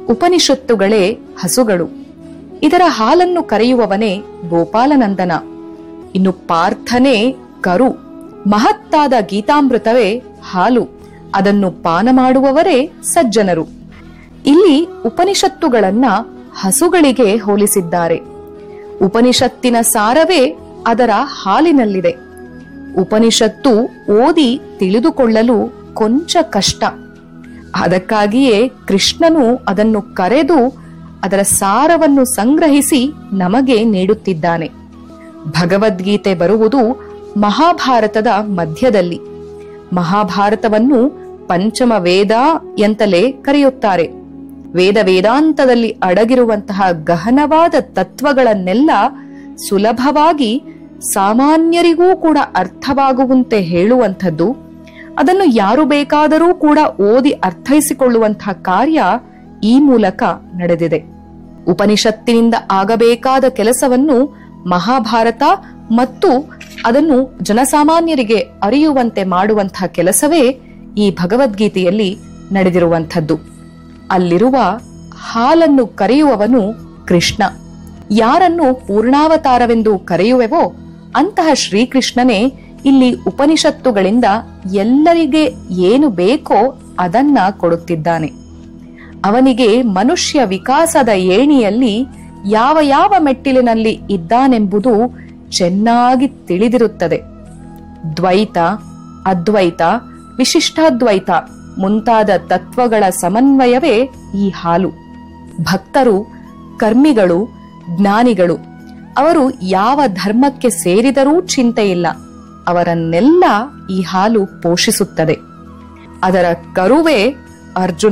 ಉಪನಿಷತ್ತುಗಳೇ ಹಸುಗಳು. ಇದರ ಹಾಲನ್ನು ಕರೆಯುವವನೇ ಗೋಪಾಲನಂದನ. ಇನ್ನು ಪಾರ್ಥನೇ ಕರು. ಮಹತ್ತಾದ ಗೀತಾಮೃತವೇ ಹಾಲು. ಅದನ್ನು ಪಾನ ಮಾಡುವವರೇ ಸಜ್ಜನರು. ಇಲ್ಲಿ ಉಪನಿಷತ್ತುಗಳನ್ನ ಹಸುಗಳಿಗೆ ಹೋಲಿಸಿದ್ದಾರೆ. ಉಪನಿಷತ್ತಿನ ಸಾರವೇ ಅದರ ಹಾಲಿನಲ್ಲಿದೆ. ಉಪನಿಷತ್ತು ಓದಿ ತಿಳಿದುಕೊಳ್ಳಲು ಕೊಂಚ ಕಷ್ಟ. ಅದಕ್ಕಾಗಿಯೇ ಕೃಷ್ಣನು ಅದನ್ನು ಕರೆದು ಅದರ ಸಾರವನ್ನು ಸಂಗ್ರಹಿಸಿ ನಮಗೆ ನೀಡುತ್ತಿದ್ದಾನೆ. ಭಗವದ್ಗೀತೆ ಬರುವುದು ಮಹಾಭಾರತದ ಮಧ್ಯದಲ್ಲಿ. ಮಹಾಭಾರತವನ್ನು ಪಂಚಮ ವೇದ ಎಂತಲೇ ಕರೆಯುತ್ತಾರೆ. ವೇದಾಂತದಲ್ಲಿ ಅಡಗಿರುವಂತಹ ಗಹನವಾದ ತತ್ವಗಳನ್ನೆಲ್ಲ ಸುಲಭವಾಗಿ ಸಾಮಾನ್ಯರಿಗೂ ಕೂಡ ಅರ್ಥವಾಗುವಂತೆ ಹೇಳುವಂಥದ್ದು, ಅದನ್ನು ಯಾರು ಬೇಕಾದರೂ ಕೂಡ ಓದಿ ಅರ್ಥೈಸಿಕೊಳ್ಳುವಂತಹ ಕಾರ್ಯ ಈ ಮೂಲಕ ನಡೆದಿದೆ. ಉಪನಿಷತ್ತಿನಿಂದ ಆಗಬೇಕಾದ ಕೆಲಸವನ್ನು ಮಹಾಭಾರತ ಮತ್ತು ಅದನ್ನು ಜನಸಾಮಾನ್ಯರಿಗೆ ಅರಿಯುವಂತೆ ಮಾಡುವಂತಹ ಕೆಲಸವೇ ಈ ಭಗವದ್ಗೀತೆಯಲ್ಲಿ ನಡೆದಿರುವಂಥದ್ದು. ಅಲ್ಲಿರುವ ಹಾಲನ್ನು ಕರೆಯುವವನು ಕೃಷ್ಣ. ಯಾರನ್ನು ಪೂರ್ಣಾವತಾರವೆಂದು ಕರೆಯುವೆವೋ ಅಂತಹ ಶ್ರೀಕೃಷ್ಣನೇ ಇಲ್ಲಿ ಉಪನಿಷತ್ತುಗಳಿಂದ ಎಲ್ಲರಿಗೆ ಏನು ಬೇಕೋ ಅದನ್ನ ಕೊಡುತ್ತಿದ್ದಾನೆ. ಅವನಿಗೆ ಮನುಷ್ಯ ವಿಕಾಸದ ಏಣಿಯಲ್ಲಿ ಯಾವ ಯಾವ ಮೆಟ್ಟಿಲಿನಲ್ಲಿ ಇದ್ದಾನೆಂಬುದು ಚೆನ್ನಾಗಿ ತಿಳಿದಿರುತ್ತದೆ. ದ್ವೈತ, ಅದ್ವೈತ, ವಿಶಿಷ್ಟಾದ್ವೈತ ಮುಂತಾದ ತತ್ವಗಳ ಸಮನ್ವಯವೇ ಈ ಹಾಲು. ಭಕ್ತರು, ಕರ್ಮಿಗಳು, ಜ್ಞಾನಿಗಳು ಅವರು ಯಾವ ಧರ್ಮಕ್ಕೆ ಸೇರಿದರೂ ಚಿಂತೆಯಿಲ್ಲ. ಅವರನ್ನೆಲ್ಲ ಈ ಹಾಲು ಪೋಷಿಸುತ್ತದೆ. ಅದರ ಕರುವೇ ಅರ್ಜುನ.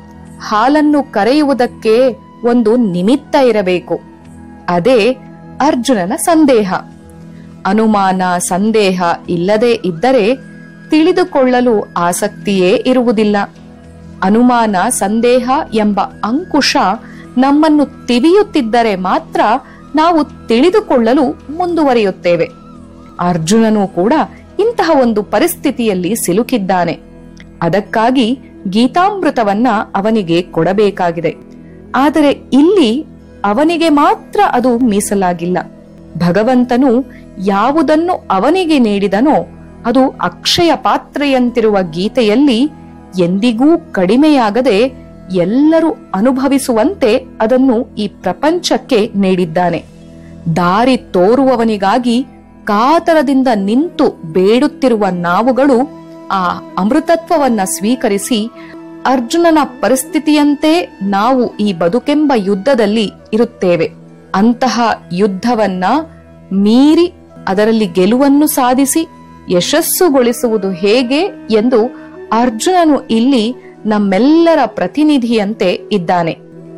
ಹಾಲನ್ನು ಕರೆಯುವುದಕ್ಕೆ ಒಂದು ನಿಮಿತ್ತ ಇರಬೇಕು. ಅದೇ ಅರ್ಜುನನ ಸಂದೇಹ. ಅನುಮಾನ, ಸಂದೇಹ ಇಲ್ಲದೆ ಇದ್ದರೆ ತಿಳಿದುಕೊಳ್ಳಲು ಆಸಕ್ತಿಯೇ ಇರುವುದಿಲ್ಲ. ಅನುಮಾನ, ಸಂದೇಹ ಎಂಬ ಅಂಕುಶ ನಮ್ಮನ್ನು ತಿವಿಯುತ್ತಿದ್ದರೆ ಮಾತ್ರ ನಾವು ತಿಳಿದುಕೊಳ್ಳಲು ಮುಂದುವರಿಯುತ್ತೇವೆ. ಅರ್ಜುನನು ಕೂಡ ಇಂತಹ ಒಂದು ಪರಿಸ್ಥಿತಿಯಲ್ಲಿ ಸಿಲುಕಿದ್ದಾನೆ. ಅದಕ್ಕಾಗಿ ಗೀತಾಮೃತವನ್ನ ಅವನಿಗೆ ಕೊಡಬೇಕಾಗಿದೆ. ಆದರೆ ಇಲ್ಲಿ ಅವನಿಗೆ ಮಾತ್ರ ಅದು ಮೀಸಲಾಗಿಲ್ಲ. ಭಗವಂತನು ಯಾವುದನ್ನು ಅವನಿಗೆ ನೀಡಿದನೋ ಅದು ಅಕ್ಷಯ ಪಾತ್ರೆಯಂತಿರುವ ಗೀತೆಯಲ್ಲಿ ಎಂದಿಗೂ ಕಡಿಮೆಯಾಗದೆ ಎಲ್ಲರೂ ಅನುಭವಿಸುವಂತೆ ಅದನ್ನು ಈ ಪ್ರಪಂಚಕ್ಕೆ ನೀಡಿದ್ದಾನೆ. ದಾರಿ ತೋರುವವನಿಗಾಗಿ ಕಾತರದಿಂದ ನಿಂತು ಬೇಡುತ್ತಿರುವ ನಾವುಗಳು ಆ ಅಮೃತತ್ವವನ್ನ ಸ್ವೀಕರಿಸಿ ಅರ್ಜುನನ ಪರಿಸ್ಥಿತಿಯಂತೆ ನಾವು ಈ ಬದುಕೆಂಬ ಯುದ್ಧದಲ್ಲಿ ಇರುತ್ತೇವೆ. ಅಂತಹ ಯುದ್ಧವನ್ನ ಮೀರಿ ಅದರಲ್ಲಿ ಗೆಲುವನ್ನು ಸಾಧಿಸಿ ಯಶಸ್ಸುಗೊಳಿಸುವುದು ಹೇಗೆ ಎಂದು ಅರ್ಜುನನು ಇಲ್ಲಿ ನಮ್ಮೆಲ್ಲರ ಪ್ರತಿನಿಧಿಯಂತೆ ಇದ್ದಾನೆ.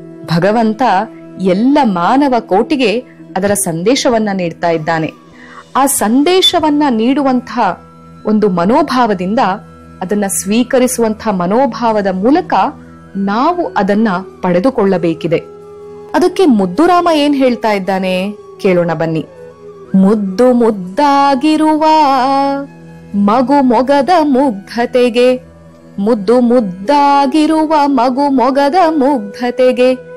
ಭಗವಂತ ಎಲ್ಲ ಮಾನವ ಕೋಟಿಗೆ ಅದರ ಸಂದೇಶವನ್ನ ನೀಡ್ತಾ ಇದ್ದಾನೆ. ಆ ಸಂದೇಶವನ್ನ ನೀಡುವಂತಹ ಒಂದು ಮನೋಭಾವದಿಂದ, ಅದನ್ನ ಸ್ವೀಕರಿಸುವಂತಹ ಮನೋಭಾವದ ಮೂಲಕ ನಾವು ಅದನ್ನ ಪಡೆದುಕೊಳ್ಳಬೇಕಿದೆ. ಅದಕ್ಕೆ ಮುದ್ದುರಾಮ ಏನ್ ಹೇಳ್ತಾ ಇದ್ದಾನೆ ಕೇಳೋಣ ಬನ್ನಿ. ಮುದ್ದು ಮುದ್ದಾಗಿರುವ ಮಗು ಮೊಗದ ಮುಗ್ಧತೆಗೆ, ಮುದ್ದು ಮುದ್ದಾಗಿರುವ ಮಗು ಮೊಗದ ಮುಗ್ಧತೆಗೆ